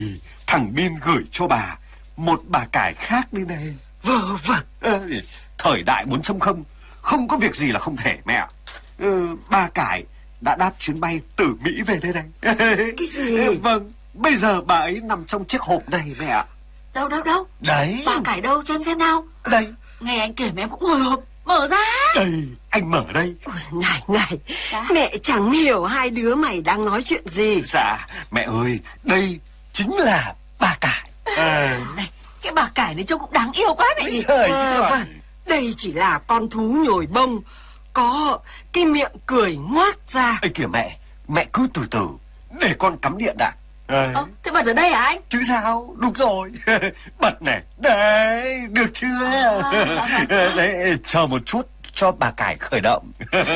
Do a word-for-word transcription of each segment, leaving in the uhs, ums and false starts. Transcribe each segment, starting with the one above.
Thằng Bin gửi cho bà một bà cải khác đi này. Vâng vâng. À, thời đại bốn chấm không, không có việc gì là không thể mẹ ạ. Ừ, bà cải đã đáp chuyến bay từ Mỹ về đây này. Cái gì? Vâng, bây giờ bà ấy nằm trong chiếc hộp này mẹ ạ. Đâu đâu đâu? Đấy. Bà cải đâu, cho em xem nào. Đây. Nghe anh kể mà em cũng hồi hộp. Mở ra. Đây, anh mở đây. Ôi, này này, dạ? Mẹ chẳng hiểu hai đứa mày đang nói chuyện gì. Dạ, mẹ ơi, đây chính là bà cải. À. Này, cái bà cải này trông cũng đáng yêu quá mẹ nhỉ. Trời à, vâng. Đây chỉ là con thú nhồi bông, có cái miệng cười ngoác ra. Ê kìa mẹ, mẹ cứ từ từ, để con cắm điện đã. À. Ờ, thế bật ở đây hả anh? Chứ sao, đúng rồi. Bật này, đấy, được chưa? À. Đấy, chờ một chút cho bà cải khởi động.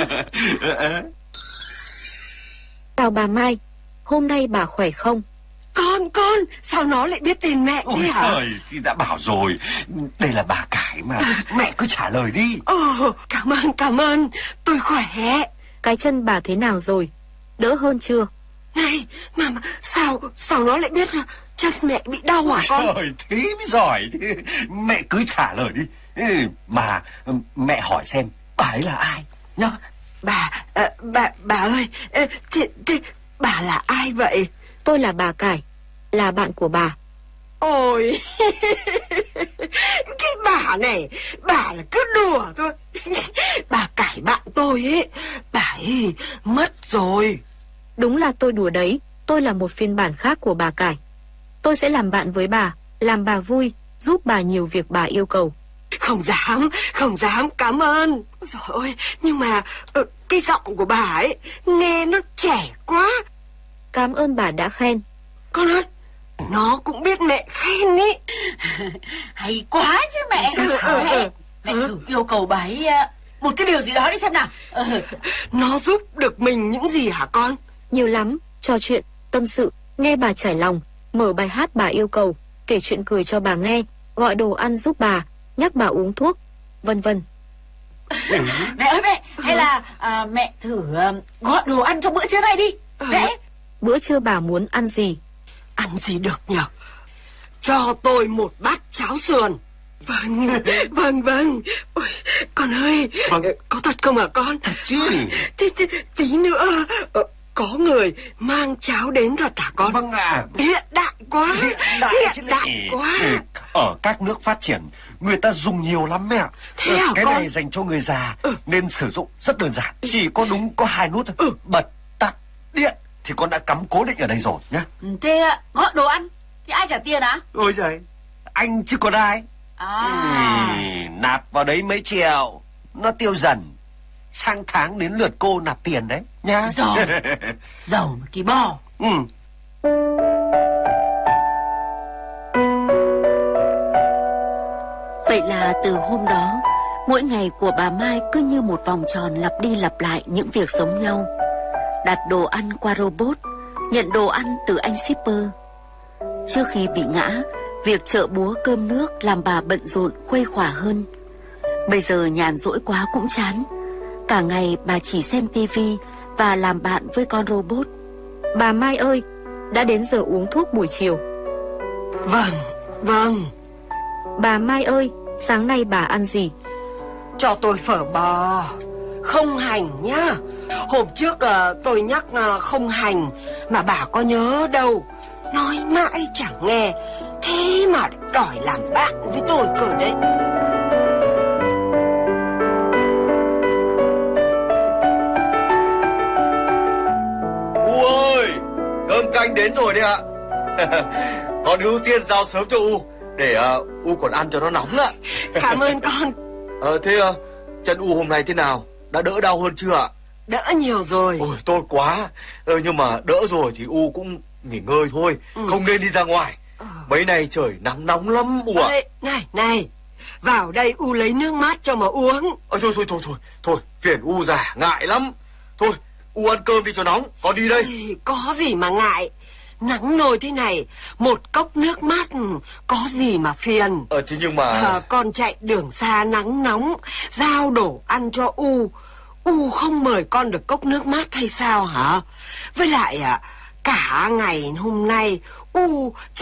Chào bà Mai, hôm nay bà khỏe không? Con, con, sao nó lại biết tên mẹ thế hả? Ôi trời, thì đã bảo rồi, đây là bà cải mà, mẹ cứ trả lời đi. Ồ, cảm ơn, cảm ơn, tôi khỏe. Cái chân bà thế nào rồi? Đỡ hơn chưa? Này, mà, mà sao, sao nó lại biết chân mẹ bị đau hả con? Ôi, thế mới giỏi chứ. Mẹ cứ trả lời đi. Mà mẹ hỏi xem bà ấy là ai nhá. Bà, à, bà, bà ơi, thế, thế, bà là ai vậy? Tôi là bà cải, là bạn của bà. Ôi, cái bà này, bà là cứ đùa thôi. Bà cải bạn tôi ấy, bà ấy mất rồi. Đúng là tôi đùa đấy, tôi là một phiên bản khác của bà cải. Tôi sẽ làm bạn với bà, làm bà vui, giúp bà nhiều việc bà yêu cầu. Không dám, không dám, cảm ơn. Rồi ôi, nhưng mà uh, cái giọng của bà ấy nghe nó trẻ quá. Cảm ơn bà đã khen. Con ơi, nó cũng biết mẹ khen ý. Hay quá chứ mẹ. Chứ sao? Mẹ, mẹ thử yêu cầu bà ấy một cái điều gì đó đi xem nào. Ừ. Nó giúp được mình những gì hả con? Nhiều lắm, trò chuyện, tâm sự, nghe bà trải lòng, mở bài hát bà yêu cầu, kể chuyện cười cho bà nghe, gọi đồ ăn giúp bà, nhắc bà uống thuốc, vân vân. Mẹ ơi mẹ, hay là à, mẹ thử uh, gọi đồ ăn cho bữa trưa này đi. Mẹ. Bữa trưa bà muốn ăn gì? Ăn gì được nhỉ? Cho tôi một bát cháo sườn. Vâng, vâng, vâng. Ôi, con ơi, vâng. Có thật không hả con? Thật chứ. Tí, tí, tí nữa ờ, có người mang cháo đến thật hả con? Vâng ạ. À. Hiện đại quá. Hiện đại, Hiện đại quá. Ở các nước phát triển, người ta dùng nhiều lắm mẹ. Thế hả Cái con? này dành cho người già ừ. nên sử dụng rất đơn giản. Chỉ có đúng có hai nút thôi. Ừ. Bật, tắt, điện thì con đã cắm cố định ở đây rồi nhá. Thế gọi đồ ăn thì ai trả tiền á? Ôi giời, anh chứ còn ai. À. Ừ, nạp vào đấy mấy triệu, nó tiêu dần. Sang tháng đến lượt cô nạp tiền đấy nhá. Giàu, giàu kỳ bò. Ừ. Vậy là từ hôm đó, mỗi ngày của bà Mai cứ như một vòng tròn lặp đi lặp lại những việc giống nhau. Đặt đồ ăn qua robot, nhận đồ ăn từ anh shipper. Trước khi bị ngã, việc chợ búa cơm nước làm bà bận rộn khuây khỏa hơn. Bây giờ nhàn rỗi quá cũng chán. Cả ngày bà chỉ xem tivi và làm bạn với con robot. Bà Mai ơi, đã đến giờ uống thuốc buổi chiều. Vâng, vâng. Bà Mai ơi, sáng nay bà ăn gì? Cho tôi phở bò, không hành nhá. Hôm trước uh, tôi nhắc uh, không hành mà bà có nhớ đâu. Nói mãi chẳng nghe, thế mà đòi làm bạn với tôi cơ đấy. U ơi, cơm canh đến rồi đấy ạ. Con ưu tiên giao sớm cho U để uh, U còn ăn cho nó nóng ạ. Cảm ơn con. Ờ, thế uh, chân U hôm nay thế nào? Đã đỡ đau hơn chưa ạ? Đỡ nhiều rồi. Ôi tốt quá. ờ, Nhưng mà đỡ rồi thì U cũng nghỉ ngơi thôi. ừ. Không nên đi ra ngoài. ừ. Mấy nay trời nắng nóng lắm U ạ. à. Này này, vào đây U lấy nước mát cho mà uống. ờ, Thôi thôi thôi thôi Thôi phiền U già ngại lắm. Thôi U ăn cơm đi cho nóng. Con đi đây. Ê, có gì mà ngại. Nắng nôi thế này, một cốc nước mát có gì mà phiền. Ờ thế nhưng mà à, Con chạy đường xa nắng nóng, giao đồ ăn cho U. U không mời con được cốc nước mát hay sao hả? Với lại à, cả ngày hôm nay U